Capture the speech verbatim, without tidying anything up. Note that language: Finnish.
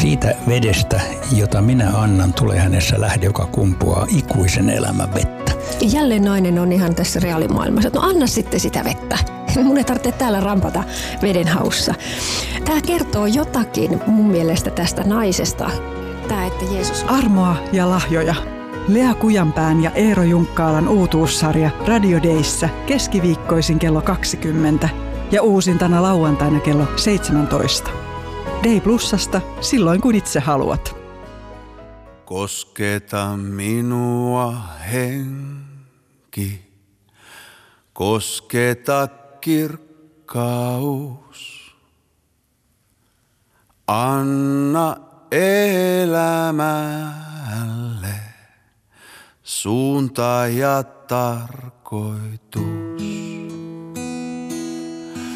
Siitä vedestä, jota minä annan, tulee hänessä lähde, joka kumpuaa ikuisen elämän vettä. Jälleen nainen on ihan tässä reaalimaailmassa, että no anna sitten sitä vettä. Mun ei tarvitse täällä rampata veden haussa. Tämä kertoo jotakin mun mielestä tästä naisesta. Tämä, että Jeesus... Armoa ja lahjoja. Lea Kujanpään ja Eero Junkkaalan uutuussarja Radio Dayssä keskiviikkoisin kello kaksikymmentä ja uusintana lauantaina kello seitsemäntoista. Day Plusasta silloin kun itse haluat. Kosketa minua henki, kosketa kirkkaus. Anna elämälle suunta ja tarkoitus.